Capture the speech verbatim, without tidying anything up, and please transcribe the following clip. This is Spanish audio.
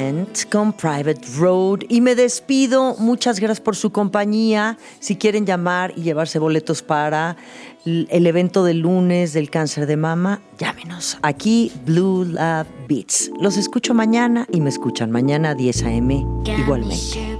Element con Private Road. Y me despido. Muchas gracias por su compañía. Si quieren llamar y llevarse boletos para el evento del lunes del cáncer de mama, llámenos. Aquí Blue Love Beats. Los escucho mañana y me escuchan mañana a diez a eme igualmente.